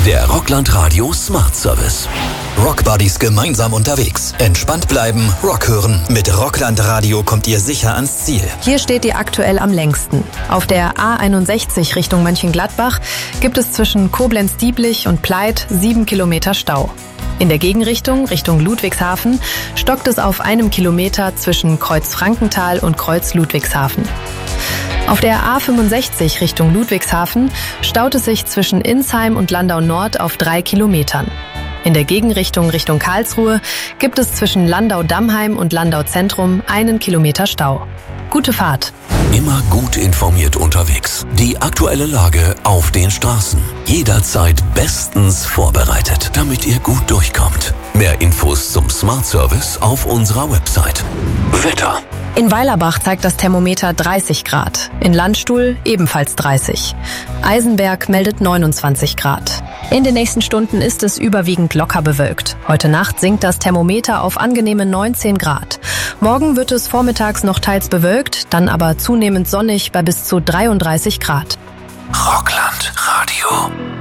Der Rockland Radio Smart Service. Rockbuddies gemeinsam unterwegs. Entspannt bleiben, Rock hören. Mit Rockland Radio kommt ihr sicher ans Ziel. Hier steht ihr aktuell am längsten. Auf der A61 Richtung Mönchengladbach gibt es zwischen Koblenz-Dieblich und Pleit 7 Kilometer Stau. In der Gegenrichtung, Richtung Ludwigshafen, stockt es auf 1 Kilometer zwischen Kreuz-Frankenthal und Kreuz-Ludwigshafen. Auf der A65 Richtung Ludwigshafen staut es sich zwischen Insheim und Landau Nord auf 3 Kilometern. In der Gegenrichtung Richtung Karlsruhe gibt es zwischen Landau-Dammheim und Landau-Zentrum 1 Kilometer Stau. Gute Fahrt! Immer gut informiert unterwegs. Die aktuelle Lage auf den Straßen. Jederzeit bestens vorbereitet, damit ihr gut durchkommt. Mehr Infos zum Smart Service auf unserer Website. Wetter. In Weilerbach zeigt das Thermometer 30 Grad, in Landstuhl ebenfalls 30. Eisenberg meldet 29 Grad. In den nächsten Stunden ist es überwiegend locker bewölkt. Heute Nacht sinkt das Thermometer auf angenehme 19 Grad. Morgen wird es vormittags noch teils bewölkt, dann aber zunehmend sonnig bei bis zu 33 Grad. Rockland Radio.